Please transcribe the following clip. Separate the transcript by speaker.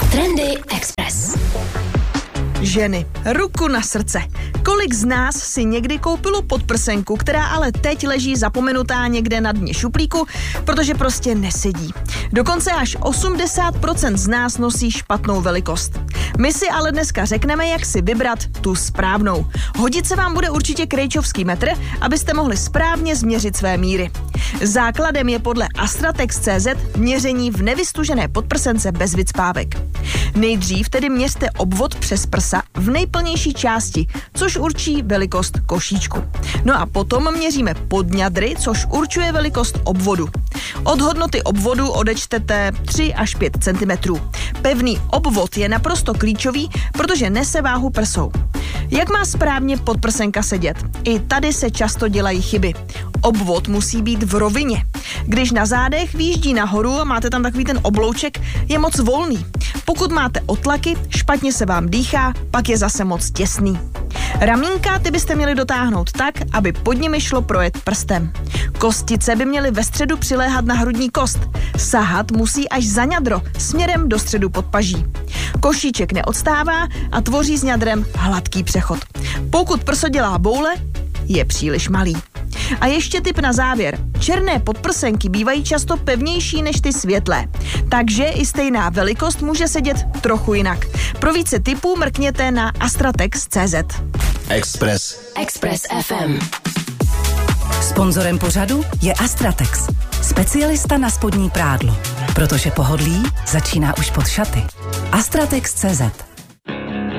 Speaker 1: Trendy Express.
Speaker 2: Ženy, ruku na srdce. Kolik z nás si někdy koupilo podprsenku, která ale teď leží zapomenutá někde na dně šuplíku, protože prostě nesedí. Dokonce až 80% z nás nosí špatnou velikost. My si ale dneska řekneme, jak si vybrat tu správnou. Hodit se vám bude určitě krejčovský metr, abyste mohli správně změřit své míry. Základem je podle Astratex.cz měření v nevystužené podprsence bez vycpávek. Nejdřív tedy měřte obvod přes prsa v nejplnější části, což určí velikost košíčku. No a potom měříme podňadry, což určuje velikost obvodu. Od hodnoty obvodu odečtete 3 až 5 cm. Pevný obvod je naprosto klíčový, protože nese váhu prsou. Jak má správně podprsenka sedět? I tady se často dělají chyby. Obvod musí být v rovině. Když na zádech výjíždí nahoru a máte tam takový ten oblouček, je moc volný. Pokud máte otlaky, špatně se vám dýchá, pak je zase moc těsný. Ramínka ty byste měli dotáhnout tak, aby pod nimi šlo projet prstem. Kostice by měly ve středu přiléhat na hrudní kost. Sahat musí až za ňadro, směrem do středu podpaží. Košíček neodstává a tvoří s ňadrem hladký přechod. Pokud prso dělá boule, je příliš malý. A ještě tip na závěr. Černé podprsenky bývají často pevnější než ty světlé, takže i stejná velikost může sedět trochu jinak. Pro více tipů mrkněte na astratex.cz.
Speaker 1: Express FM.
Speaker 3: Sponzorem pořadu je Astratex, specialista na spodní prádlo, protože pohodlí začíná už pod šaty. Astratex.cz